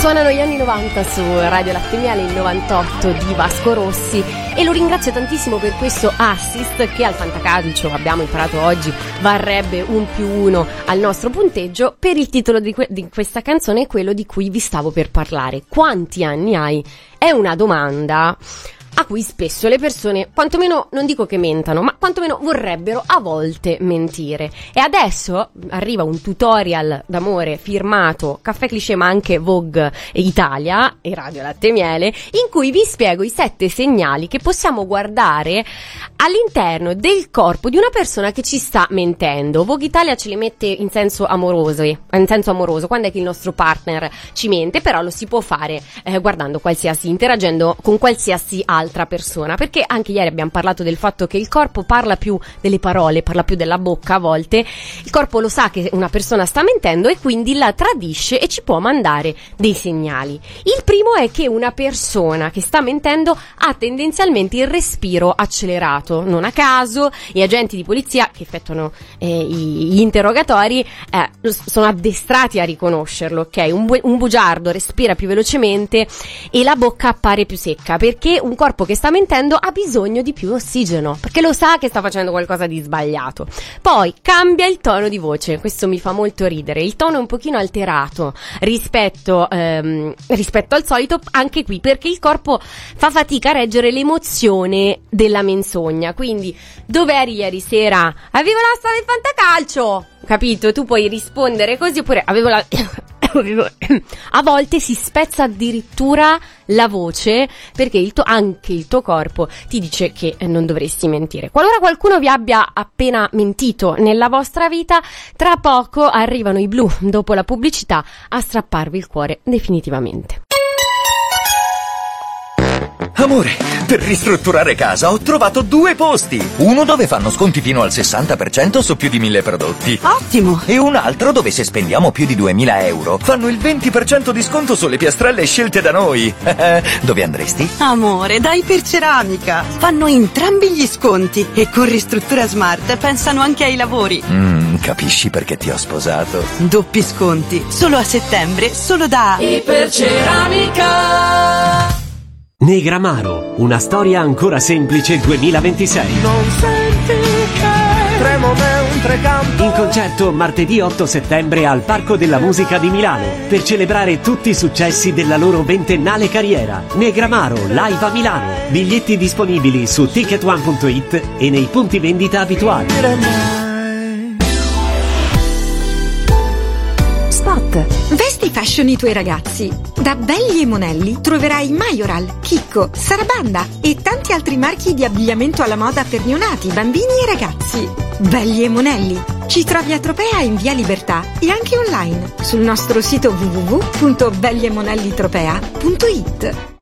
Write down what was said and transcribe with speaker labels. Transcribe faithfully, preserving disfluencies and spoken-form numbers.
Speaker 1: Suonano gli anni novanta su Radio Latte Miele, il novantotto di Vasco Rossi, e lo ringrazio tantissimo per questo assist che al Fantacalcio, abbiamo imparato oggi, varrebbe un più uno al nostro punteggio. Per il titolo di, que- di questa canzone è quello di cui vi stavo per parlare. Quanti anni hai? È una domanda a cui spesso le persone, quantomeno, non dico che mentano, ma quantomeno vorrebbero a volte mentire. E adesso arriva un tutorial d'amore firmato Caffè Cliché, ma anche Vogue Italia e Radio Latte Miele, in cui vi spiego i sette segnali che possiamo guardare all'interno del corpo di una persona che ci sta mentendo. Vogue Italia ce li mette in senso amoroso, in senso amoroso, quando è che il nostro partner ci mente, però lo si può fare eh, guardando qualsiasi, interagendo con qualsiasi altra persona, perché anche ieri abbiamo parlato del fatto che il corpo parla più delle parole, parla più della bocca. A volte il corpo lo sa che una persona sta mentendo e quindi la tradisce e ci può mandare dei segnali. Il primo è che una persona che sta mentendo ha tendenzialmente il respiro accelerato. Non a caso gli agenti di polizia che effettuano eh, gli interrogatori eh, sono addestrati a riconoscerlo, ok? Un, bu- un bugiardo respira più velocemente e la bocca appare più secca, perché un corpo che sta mentendo ha bisogno di più ossigeno, perché lo sa che sta facendo qualcosa di sbagliato. Poi cambia il tono di voce, questo mi fa molto ridere, il tono è un pochino alterato rispetto, ehm, rispetto al solito, anche qui perché il corpo fa fatica a reggere l'emozione della menzogna. Quindi, dov'eri ieri sera? Avevo la strada del Fantacalcio, capito? Tu puoi rispondere così, oppure avevo la... a volte si spezza addirittura la voce perché il tuo, anche il tuo corpo ti dice che non dovresti mentire. Qualora qualcuno vi abbia appena mentito nella vostra vita, tra poco arrivano i Blu dopo la pubblicità a strapparvi il cuore definitivamente.
Speaker 2: Amore, per ristrutturare casa ho trovato due posti. Uno dove fanno sconti fino al sessanta per cento su più di mille prodotti.
Speaker 3: Ottimo!
Speaker 2: E un altro dove se spendiamo più di duemila euro fanno il venti per cento di sconto sulle piastrelle scelte da noi. Dove andresti?
Speaker 3: Amore, dai Iperceramica! Fanno entrambi gli sconti e con Ristruttura Smart pensano anche ai lavori.
Speaker 2: Mm, capisci perché ti ho sposato?
Speaker 3: Doppi sconti, solo a settembre, solo da
Speaker 4: Iperceramica. Negramaro, una storia ancora semplice duemilaventisei.
Speaker 5: Non senti che tremo mentre canto.
Speaker 4: In concerto martedì otto settembre al Parco della Musica di Milano per celebrare tutti i successi della loro ventennale carriera. Negramaro live a Milano. Biglietti disponibili su ticket one punto it e nei punti vendita abituali.
Speaker 6: Spot. Vesti fashion i tuoi ragazzi. Da Belli e Monelli troverai Majoral, Chicco, Sarabanda e tanti altri marchi di abbigliamento alla moda per neonati, bambini e ragazzi. Belli e Monelli. Ci trovi a Tropea in via Libertà e anche online sul nostro sito w w w punto belli e monelli tropea punto it.